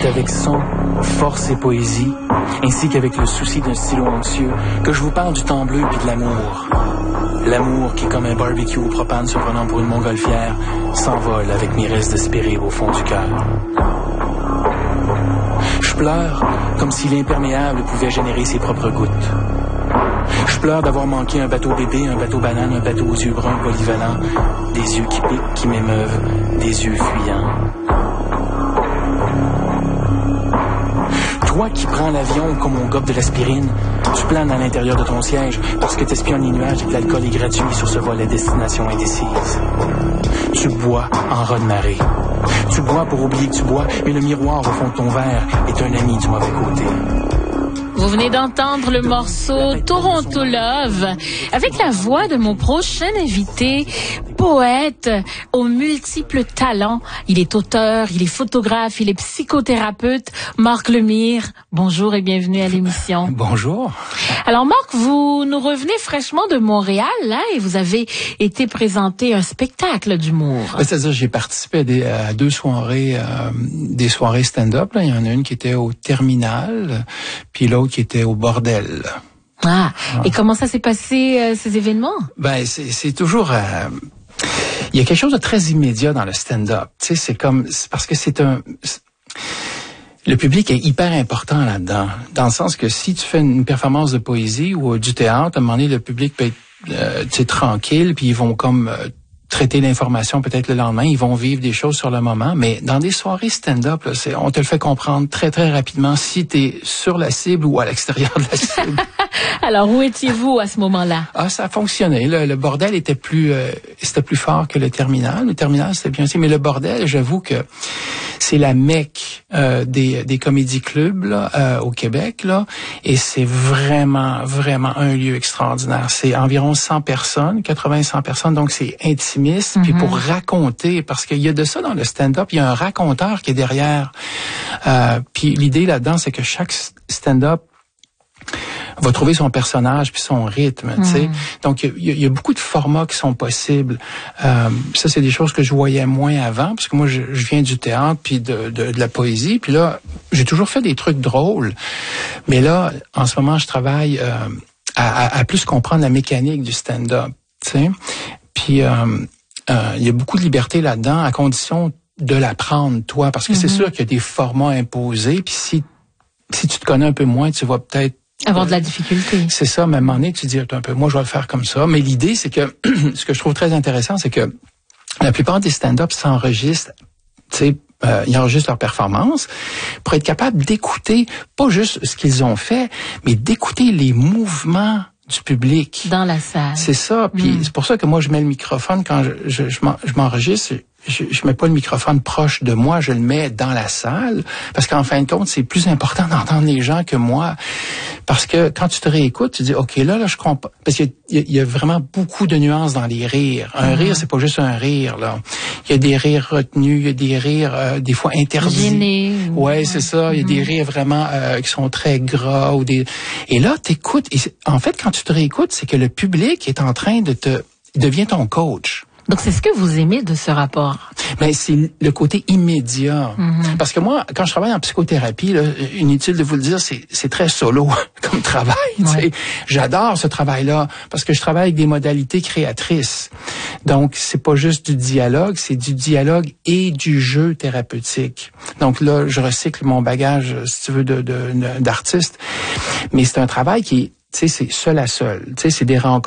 avec son, force et poésie, ainsi qu'avec le souci d'un stylo anxieux, que je vous parle du temps bleu puis de l'amour. L'amour qui, comme un barbecue au propane surprenant pour une montgolfière, s'envole avec mes restes de spirit au fond du cœur. Je pleure comme si l'imperméable pouvait générer ses propres gouttes. Je pleure d'avoir manqué un bateau bébé, un bateau banane, un bateau aux yeux bruns polyvalents, des yeux qui piquent, qui m'émeuvent, des yeux fuyants. Toi qui prends l'avion comme on gobe de l'aspirine, tu planes à l'intérieur de ton siège parce que t'espionnes les nuages et que l'alcool est gratuit sur ce volet destination indécise. Tu bois en raz de marée. Tu bois pour oublier que tu bois, mais le miroir au fond de ton verre est un ami du mauvais côté. Vous venez d'entendre le morceau Toronto Love avec la voix de mon prochain invité, poète aux multiples talents. Il est auteur, il est photographe, il est psychothérapeute. Marc Lemire, bonjour et bienvenue à l'émission. Bonjour. Alors Marc, vous nous revenez fraîchement de Montréal, là, et vous avez été présenter un spectacle d'humour. C'est-à-dire, j'ai participé à deux soirées, des soirées stand-up. Là. Il y en a une qui était au Terminal, puis l'autre qui était au Bordel. Ah, et comment ça s'est passé, ces événements? Ben, c'est toujours... il y a quelque chose de très immédiat dans le stand-up. Tu sais, c'est parce que le public est hyper important là-dedans, dans le sens que si tu fais une performance de poésie ou du théâtre, à un moment donné, le public peut être tranquille, puis ils vont comme traiter l'information peut-être le lendemain, ils vont vivre des choses sur le moment, mais dans des soirées stand-up, là, on te le fait comprendre très, très rapidement si tu es sur la cible ou à l'extérieur de la cible. Alors, où étiez-vous à ce moment-là? Ah, ça a fonctionné. Le Bordel était c'était plus fort que le Terminal. Le Terminal, c'était bien aussi, mais le Bordel, j'avoue que c'est la mecque des comédie clubs là, au Québec, là, et c'est vraiment, vraiment un lieu extraordinaire. C'est environ 100 personnes, 80-100 personnes, donc c'est intimiste. Puis pour raconter, parce qu'il y a de ça dans le stand-up, il y a un raconteur qui est derrière. Puis l'idée là-dedans, c'est que chaque stand-up va trouver son personnage puis son rythme, tu sais. Donc il y a beaucoup de formats qui sont possibles. Ça c'est des choses que je voyais moins avant parce que moi je viens du théâtre puis de la poésie, puis là j'ai toujours fait des trucs drôles. Mais là en ce moment je travaille à plus comprendre la mécanique du stand-up, tu sais. Puis il y a beaucoup de liberté là-dedans à condition de l'apprendre toi parce que c'est sûr qu'il y a des formats imposés puis si tu te connais un peu moins, tu vas peut-être avoir de la difficulté. C'est ça, mais à un moment donné, tu dis un peu, moi, je vais le faire comme ça. Mais l'idée, c'est que, ce que je trouve très intéressant, c'est que la plupart des stand-up s'enregistrent, tu sais, ils enregistrent leur performance pour être capable d'écouter, pas juste ce qu'ils ont fait, mais d'écouter les mouvements du public. Dans la salle. C'est ça. Puis c'est pour ça que moi, je mets le microphone quand je m'enregistre. Je mets pas le microphone proche de moi, je le mets dans la salle, parce qu'en fin de compte, c'est plus important d'entendre les gens que moi. Parce que quand tu te réécoutes, tu dis, OK, là, je comprends. Parce qu'il y a vraiment beaucoup de nuances dans les rires. Un rire, c'est pas juste un rire, là. Il y a des rires retenus, il y a des rires, des fois interdits. Gênés. Ouais, c'est ça. Il y a des rires vraiment, qui sont très gras ou des, et là, t'écoutes. Et en fait, quand tu te réécoutes, c'est que le public est en train devient ton coach. Donc, c'est ce que vous aimez de ce rapport? Ben, c'est le côté immédiat. Parce que moi, quand je travaille en psychothérapie, là, inutile de vous le dire, c'est très solo comme travail. Ouais. J'adore ce travail-là parce que je travaille avec des modalités créatrices. Donc, c'est pas juste du dialogue, c'est du dialogue et du jeu thérapeutique. Donc là, je recycle mon bagage, si tu veux, d'artiste. Mais c'est un travail qui est, tu sais, c'est seul à seul. Tu sais, c'est des rencontres.